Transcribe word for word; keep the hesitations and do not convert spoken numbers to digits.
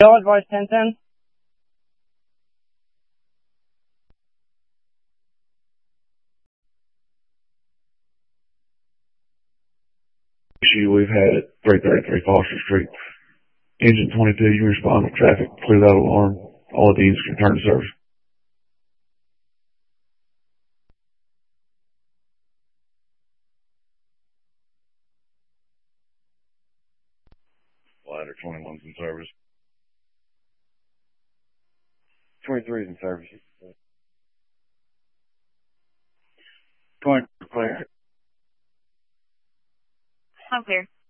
Bill advice ten ten. Issue we've had at three thirty-three Foster Street. Engine twenty-two, you respond with traffic, clear that alarm. All of these return to service. Ladder twenty-one's in service. twenty-three's in service. Going clear. I'm clear.